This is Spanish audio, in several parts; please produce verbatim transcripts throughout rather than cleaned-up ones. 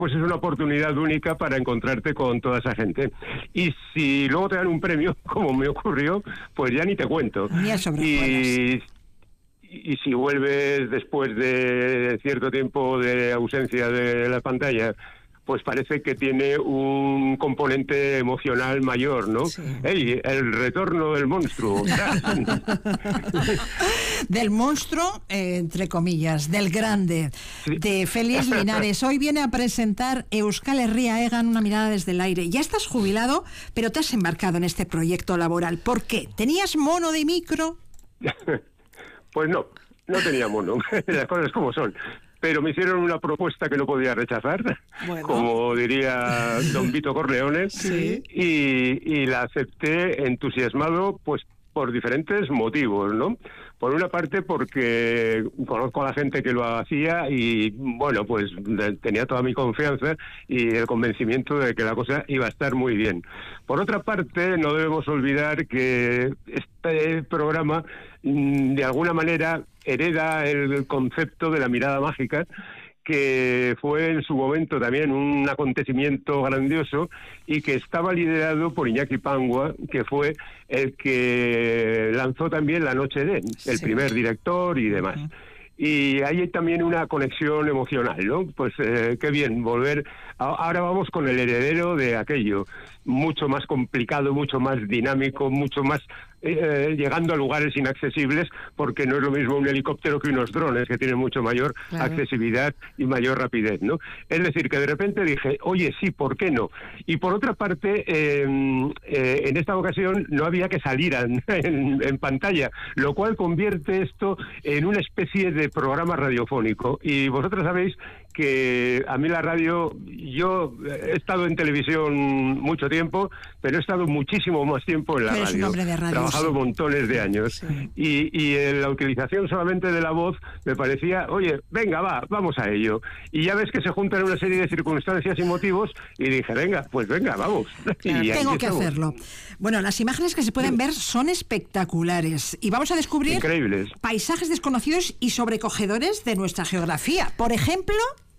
pues es una oportunidad única para encontrarte con toda esa gente. Y si luego te dan un premio, como me ocurrió, pues ya ni te cuento. Y, y si vuelves después de cierto tiempo de ausencia de la pantalla, pues parece que tiene un componente emocional mayor, ¿no? Sí. ¡Ey! El retorno del monstruo. Del monstruo, eh, entre comillas, del grande, sí. De Félix Linares. Hoy viene a presentar Euskal Herria Egan, una mirada desde el aire. Ya estás jubilado, pero te has embarcado en este proyecto laboral. ¿Por qué? ¿Tenías mono de micro? Pues no, no tenía mono. Las cosas como son. Pero me hicieron una propuesta que no podía rechazar, bueno. Como diría don Vito Corleone, sí. y, y la acepté entusiasmado, pues por diferentes motivos, ¿no? Por una parte porque conozco a la gente que lo hacía y, bueno, pues tenía toda mi confianza y el convencimiento de que la cosa iba a estar muy bien. Por otra parte, no debemos olvidar que este programa, de alguna manera, hereda el concepto de la mirada mágica, que fue en su momento también un acontecimiento grandioso y que estaba liderado por Iñaki Pangua, que fue el que lanzó también La Noche de, el sí. primer director y demás. Uh-huh. Y ahí hay también una conexión emocional, ¿no? Pues eh, qué bien, volver... Ahora vamos con el heredero de aquello, mucho más complicado, mucho más dinámico, mucho más... Eh, llegando a lugares inaccesibles, porque no es lo mismo un helicóptero que unos drones, que tienen mucho mayor claro. accesibilidad y mayor rapidez, ¿no? Es decir, que de repente dije, oye, sí, ¿por qué no? Y por otra parte, eh, eh, en esta ocasión no había que salir en, en, en pantalla, lo cual convierte esto en una especie de programa radiofónico. Y vosotros sabéis que a mí la radio, yo he estado en televisión mucho tiempo, pero he estado muchísimo más tiempo en la radio. Eres un hombre de radio. He trabajado sí. montones de años. Sí. Y, y en la utilización solamente de la voz me parecía, oye, venga, va, vamos a ello. Y ya ves que se juntan una serie de circunstancias y motivos y dije, venga, pues venga, vamos. Claro, y tengo que estamos. hacerlo. Bueno, las imágenes que se pueden sí. ver son espectaculares y vamos a descubrir Increíbles. paisajes desconocidos y sobrecogedores de nuestra geografía. Por ejemplo...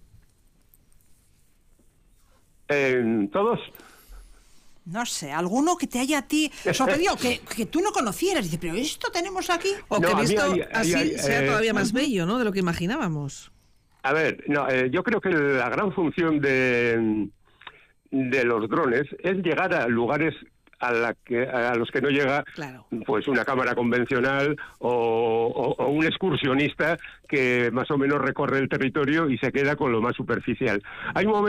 Eh, ¿Todos? No sé, alguno que te haya a ti sorprendido, que, que tú no conocieras. Dice, pero esto tenemos aquí. O no, que visto hay, hay, así hay, sea eh, todavía más bello, ¿no? De lo que imaginábamos. A ver, no, eh, yo creo que la gran función de, de los drones es llegar a lugares a, la que, a los que no llega claro. pues una cámara convencional o, o, o un excursionista que más o menos recorre el territorio y se queda con lo más superficial. Hay un momento